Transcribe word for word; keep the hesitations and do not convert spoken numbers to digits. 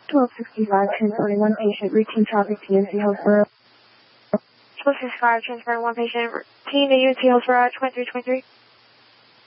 twelve sixty-five, transporting one patient, routine traffic to U N C Hillsborough. twelve sixty-five, transporting one patient, routine to U N C Hillsborough, twenty-three twenty-three.